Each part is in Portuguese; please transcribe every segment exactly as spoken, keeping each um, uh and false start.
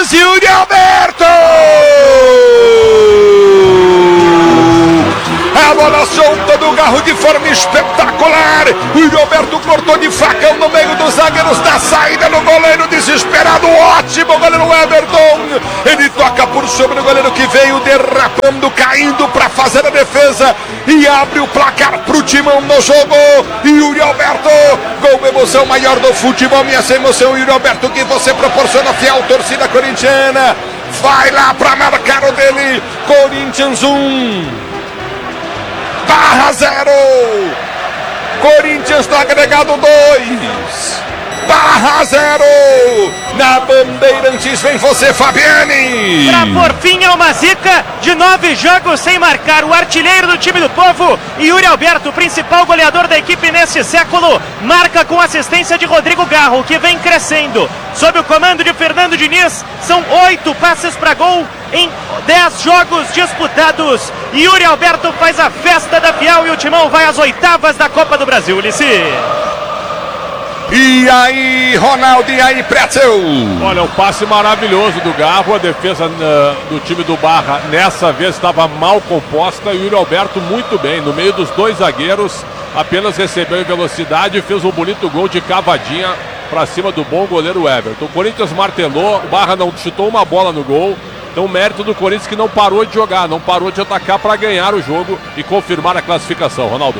Corinthians, Yuri Alberto! A bola solta do Garro de forma espetacular. O Yuri Alberto cortou de facão no meio dos zagueiros da saída no goleiro desesperado. Ótimo goleiro Everton. Ele toca por sobre o goleiro que veio derrapando, caindo para fazer a defesa e abre o placar pro Timão no jogo. Yuri Alberto, gol, emoção maior do futebol. Minha emoção, Yuri Alberto, que você proporciona, fiel torcida corintiana. Vai lá para marcar o dele. Corinthians um. Barra zero, Corinthians no agregado dois, Barra zero, na Bandeirantes vem você, Fabiane. Pra por fim é uma zica de nove jogos sem marcar. O artilheiro do time do povo, Yuri Alberto, principal goleador da equipe nesse século, marca com assistência de Rodrigo Garro, que vem crescendo. Sob o comando de Fernando Diniz, são oito passes para gol em dez jogos disputados. Yuri Alberto faz a festa da Fiel e o Timão vai às oitavas da Copa do Brasil, Ulissi. E aí, Ronaldo, e aí, Pretzel? Olha, um passe maravilhoso do Garro. A defesa uh, do time do Barra nessa vez estava mal composta e o Yuri Alberto muito bem, no meio dos dois zagueiros, apenas recebeu em velocidade e fez um bonito gol de cavadinha para cima do bom goleiro Everton. O Corinthians martelou, o Barra não chutou uma bola no gol. Então, mérito do Corinthians, que não parou de jogar, não parou de atacar para ganhar o jogo e confirmar a classificação. Ronaldo.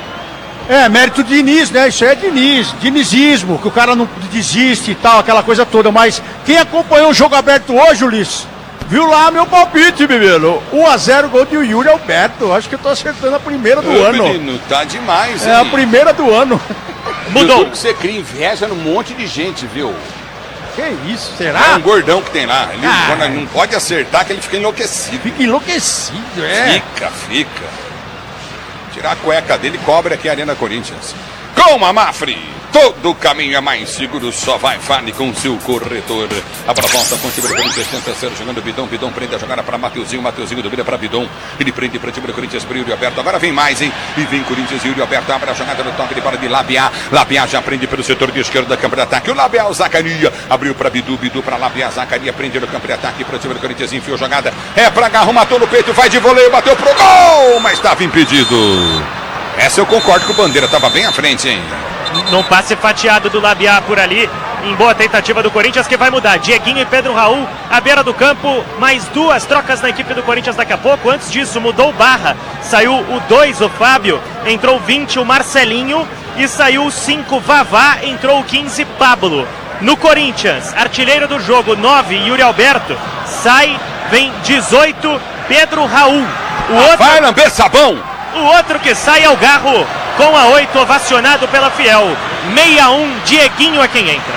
É, mérito de Diniz, né? Isso é Diniz, dinizismo, que o cara não desiste e tal, aquela coisa toda. Mas quem acompanhou o jogo aberto hoje, Ulisses, viu lá meu palpite, menino. um a zero, gol de Yuri Alberto. Acho que eu tô acertando a primeira do Ô, ano. Menino, tá demais, hein? É a primeira do ano. Mudou. Que você cria inveja num monte de gente, viu? Que isso, será? É um gordão que tem lá. Ele ah, quando não pode acertar, que ele fica enlouquecido. Fica enlouquecido, é. Fica, fica. Tirar a cueca dele e cobre aqui a Arena Corinthians. Com a Mafre, todo caminho é mais seguro, só vai Fale com seu corretor. A bola volta com o time do Corinthians, tenta ser jogando Bidon, Bidon prende a jogada para Mateuzinho, Mateuzinho domina para Bidon, ele prende para o time do Corinthians, para Yuri Alberto, agora vem mais, hein, e vem Corinthians e Yuri Alberto, abre a jogada no toque de bola de Labiá, Labiá já prende pelo setor de esquerda da campo de ataque, o Labiá, o Zacaria, abriu para Bidu, Bidu para Labiá, Zacaria prende no campo de ataque para o time do Corinthians, enfiou jogada, é para Garro, matou no peito, vai de voleio, bateu pro gol, mas estava impedido. Essa eu concordo com o Bandeira, estava bem à frente, hein. Num passe fatiado do Labiá por ali, em boa tentativa do Corinthians, que vai mudar. Dieguinho e Pedro Raul à beira do campo, mais duas trocas na equipe do Corinthians daqui a pouco. Antes disso, mudou o Barra, saiu o dois, o Fábio, entrou o vinte, o Marcelinho, e saiu o cinco, Vavá, entrou o quinze, Pablo. No Corinthians, artilheiro do jogo, nove, Yuri Alberto, sai, vem dezoito, Pedro Raul. O outro... Vai lamber sabão! O outro que sai é o Garro, com a oito, ovacionado pela Fiel. sessenta e um, Dieguinho é quem entra.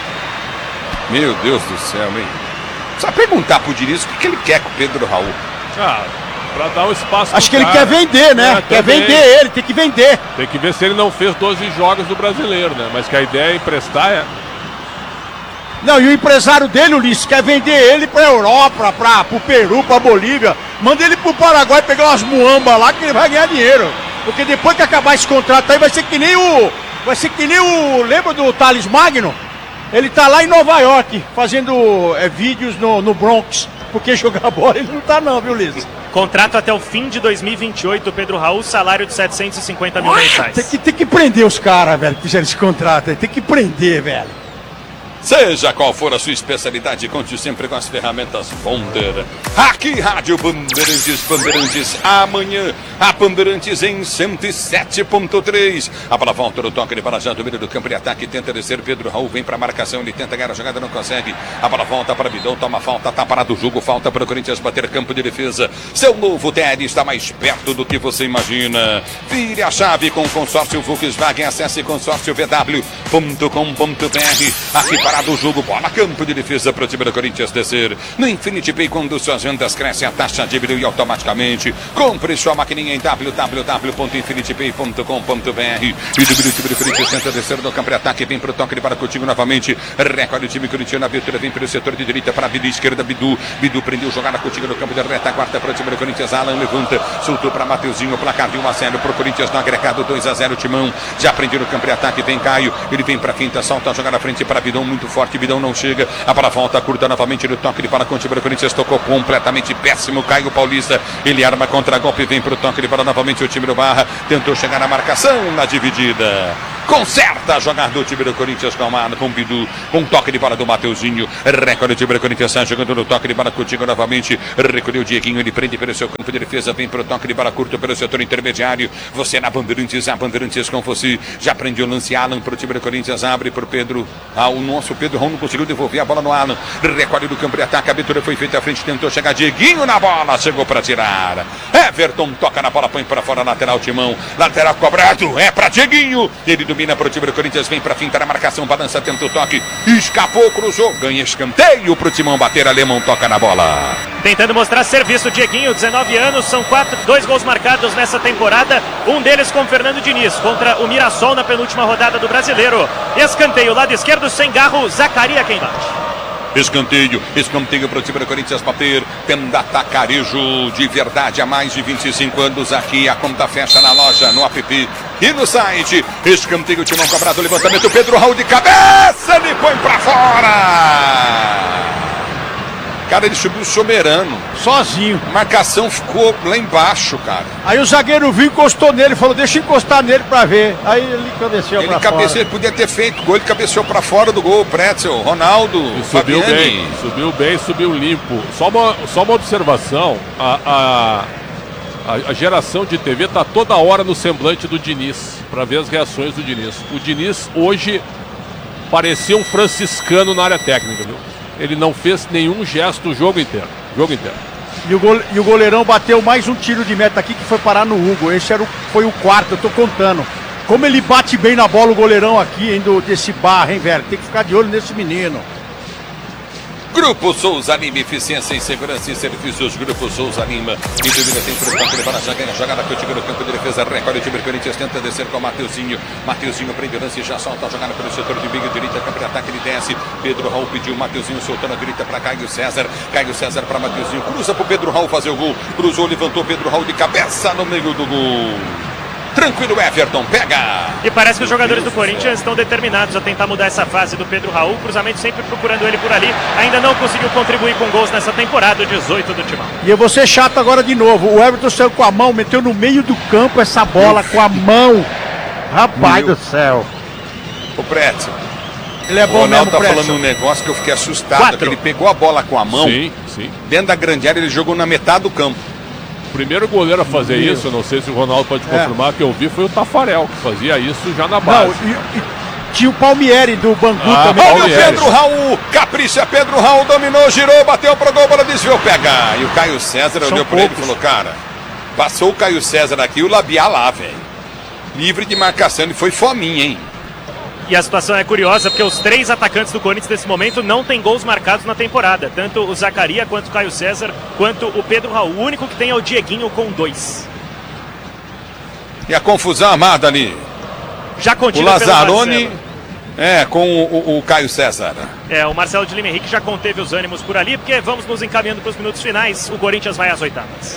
Meu Deus do céu, hein? Precisa perguntar pro Diniz o que, que ele quer com o Pedro Raul. Ah, pra dar um espaço. Acho que cara. ele quer vender, né? É, quer também. vender ele, tem que vender. Tem que ver se ele não fez doze jogos do Brasileiro, né? Mas que a ideia é emprestar é... Não, e o empresário dele, Ulisses, quer vender ele pra Europa, pra, pro Peru, pra Bolívia. Manda ele pro Paraguai pegar umas muambas lá que ele vai ganhar dinheiro. Porque depois que acabar esse contrato aí, vai ser que nem o... Vai ser que nem o... Lembra do Thales Magno? Ele tá lá em Nova York, fazendo é, vídeos no, no Bronx. Porque jogar bola ele não tá não, viu, Ulisses? Contrato até o fim de dois mil e vinte e oito, Pedro Raul, salário de setecentos e cinquenta mil mensais. Tem que, tem que prender os caras, velho, que fizeram esse contrato aí. Tem que prender, velho. Seja qual for a sua especialidade, conte sempre com as ferramentas Bonder. Aqui, Rádio Bandeirantes, Bandeirantes, amanhã, a Bandeirantes em cento e sete ponto três. A bola volta no toque de bola já do meio do campo de ataque, tenta descer, Pedro Raul vem para a marcação, ele tenta ganhar a jogada, não consegue. A bola volta para Bidon, toma falta, tá parado o jogo, falta para o Corinthians bater campo de defesa. Seu novo T L está mais perto do que você imagina. Vire a chave com o consórcio Volkswagen, acesse consórcio v w ponto com ponto b r. Aqui para do jogo, bola, campo de defesa para o time do Corinthians descer. No Infinity Pay, quando suas vendas crescem, a taxa diminui automaticamente. Compre sua maquininha em w w w ponto infinity pay ponto com ponto b r. E do time do Corinthians tenta descer no campo de ataque, vem para o toque de para Coutinho novamente. Recolhe o time corintiano, a abertura vem pelo setor de direita para a vida esquerda, Bidu. Bidu prendeu jogada, Coutinho no campo de reta, quarta para o time do Corinthians. Alan levanta, soltou para Mateuzinho, placar de um a zero para o Corinthians no agregado, dois a zero, Timão. Já prendeu no campo de ataque, vem Caio, ele vem para a quinta, solta a jogada na frente para Bidon, muito muito forte, Bidão não chega, a bola volta curta novamente no toque de bola com o time do Corinthians, tocou completamente péssimo, Caio Paulista, ele arma contra-golpe, vem pro toque de bola novamente o time do Barra, tentou chegar na marcação, na dividida, conserta a jogada do time do Corinthians com o com o Bidu, com um toque de bola do Mateuzinho, recorde o time do Corinthians, sai jogando no toque de bola contigo novamente, recolheu o Dieguinho, ele prende pelo seu campo de defesa, vem pro toque de bola curto pelo setor intermediário, você na Bandeirantes, a Bandeirantes com você, já prende o lance Alan pro time do Corinthians, abre pro Pedro, ah, o nosso Pedro Raul não conseguiu devolver a bola no Alan, recolhe do campo de ataque, a abertura foi feita à frente, tentou chegar Dieguinho na bola, chegou para tirar, Everton toca na bola, põe para fora, lateral Timão, lateral cobrado, é para Dieguinho, ele domina pro time do Corinthians, vem pra finta na marcação, balança, tenta o toque, escapou, cruzou, ganha escanteio pro Timão bater, Alemão toca na bola. Tentando mostrar serviço, Dieguinho, dezenove anos, são quatro, dois gols marcados nessa temporada, um deles com o Fernando Diniz, contra o Mirassol na penúltima rodada do Brasileiro. Escanteio, lado esquerdo, sem garro, Zacaria quem bate. Escanteio, escanteio para o time do Corinthians bater, tenda Tacarejo de verdade há mais de vinte e cinco anos aqui, a conta fecha na loja, no app e no site, escanteio, Timão cobrado, levantamento, Pedro Raul de cabeça, ele põe para fora. Cara, ele subiu soberano. Sozinho. A marcação ficou lá embaixo, cara. Aí o zagueiro viu, encostou nele, falou, deixa eu encostar nele pra ver. Aí ele cabeceou ele pra cabeceou, fora. Ele podia ter feito gol, ele cabeceou pra fora do gol, Pretzel, Ronaldo, e subiu Fabiani. bem, subiu bem, subiu limpo. Só uma, só uma observação, a, a, a geração de T V tá toda hora no semblante do Diniz, pra ver as reações do Diniz. O Diniz hoje parecia um franciscano na área técnica, viu? Ele não fez nenhum gesto o jogo inteiro. Jogo inteiro. E o, gole, e o goleirão bateu mais um tiro de meta aqui que foi parar no Hugo. Esse era o, foi o quarto, eu tô contando. Como ele bate bem na bola o goleirão aqui, hein, do, desse Barra, hein, velho? Tem que ficar de olho nesse menino. Grupo Souza Lima, eficiência em segurança e serviços. Grupo Souza Lima. E domina tem por toque de bola, já ganha a jogada que o time no campo de defesa. Recolhe o time do Corinthians, tenta descer com o Mateuzinho. Mateuzinho prende o lance e já solta a jogada pelo setor de meio direita. Campo de ataque, ele desce. Pedro Raul pediu, Mateuzinho soltando a direita para Caio César. Caio César para Mateuzinho. Cruza para o Pedro Raul fazer o gol. Cruzou, levantou Pedro Raul de cabeça no meio do gol. Tranquilo, Everton, pega! E parece que os jogadores do Corinthians estão determinados a tentar mudar essa fase do Pedro Raul. Cruzamento sempre procurando ele por ali. Ainda não conseguiu contribuir com gols nessa temporada, dezoito do Timão. E eu vou ser chato agora de novo. O Everton saiu com a mão, meteu no meio do campo essa bola com a mão. Rapaz Meu. do céu. O Pretzel. Ele é O bom Ronaldo mesmo, tá Pretzel. falando um negócio que eu fiquei assustado. Quatro. Que ele pegou a bola com a mão. Sim, sim. Dentro da grande área, ele jogou na metade do campo. O primeiro goleiro a fazer Meu. isso, eu não sei se o Ronaldo pode É. confirmar, que eu vi foi o Tafarel, que fazia isso já na Não, base. e, e tinha o Palmieri do Bangu Ah, também. Olha o Palmeiras. Pedro Raul, capricha, Pedro Raul dominou, girou, bateu pro gol, bola desviou, pega. E o Caio César São olhou pra ele e poucos. falou, cara, passou o Caio César aqui, o labial lá, velho. Livre de marcação, ele foi fominha, hein? E a situação é curiosa, porque os três atacantes do Corinthians nesse momento não têm gols marcados na temporada. Tanto o Zacaria, quanto o Caio César, quanto o Pedro Raul. O único que tem é o Dieguinho com dois. E a confusão armada ali. Já O contida pelo Lazzaroni, Marcelo. é, com o, o, o Caio César. É, o Marcelo de Lima Henrique já conteve os ânimos por ali, porque vamos nos encaminhando para os minutos finais. O Corinthians vai às oitavas.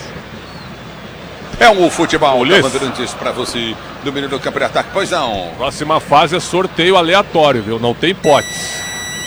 É um futebol, Ulisses. Bandeirantes pra você, domínio do campo de ataque, pois não. Próxima fase é sorteio aleatório, viu? Não tem potes.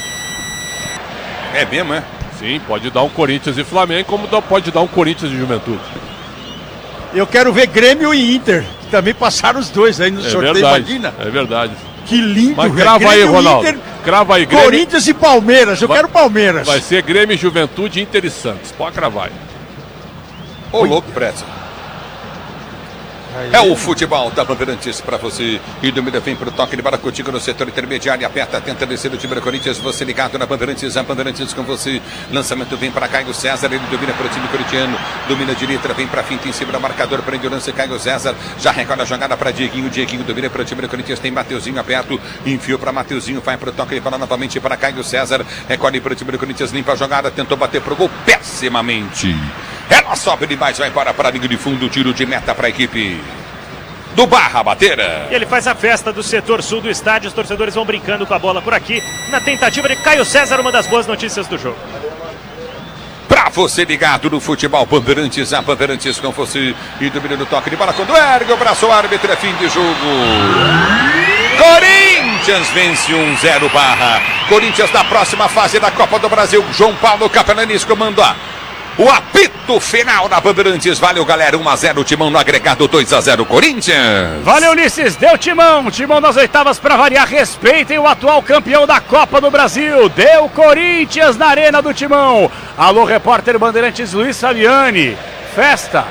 É mesmo, é? Sim, pode dar um Corinthians e Flamengo, como dá- pode dar um Corinthians e Juventude. Eu quero ver Grêmio e Inter, que também passaram os dois aí no É sorteio, verdade, imagina. é verdade. Que lindo, Mas velho. grava aí, Grêmio, Ronaldo. Inter, Crava aí, Grêmio. Corinthians e Palmeiras, eu Vai- quero Palmeiras. Vai ser Grêmio e Juventude, Inter e Santos. Pode cravar aí. Ô, louco, Pretzel. É o futebol da Bandeirantes para você. E domina vem pro toque de bola contigo no setor intermediário. Aperta, tenta descer o time do Corinthians. Você ligado na Bandeirantes, a Bandeirantes com você. Lançamento vem para Caio César. Ele domina para o time corintiano. Domina a direita, vem para finta em cima do marcador. Prende o lance, Caio César. Já recolhe a jogada para Dieguinho. Dieguinho domina para o time do Corinthians. Tem Mateuzinho aberto. Enfiou para Mateuzinho. Vai pro toque de bola novamente para Caio César. Recolhe para o time do Corinthians. Limpa a jogada. Tentou bater pro gol pessimamente. Ela sobe demais. Vai para a linha de fundo. Tiro de meta para a equipe do Barra Bateira. E ele faz a festa do setor sul do estádio. Os torcedores vão brincando com a bola por aqui. Na tentativa de Caio César, uma das boas notícias do jogo. Pra você ligado no futebol Bandeirantes, a Bandeirantes com você. E domina no toque de bola quando ergue o braço, o árbitro, é fim de jogo. Corinthians! Corinthians vence um zero Barra. Corinthians na próxima fase da Copa do Brasil. João Paulo Capelanis comanda o apito final da Bandeirantes. Valeu, galera. um a zero, Timão no agregado, dois a zero, Corinthians. Valeu, Ulisses. Deu Timão. Timão nas oitavas para variar. Respeitem o atual campeão da Copa do Brasil. Deu Corinthians na Arena do Timão. Alô, repórter Bandeirantes Luiz Fabiani. Festa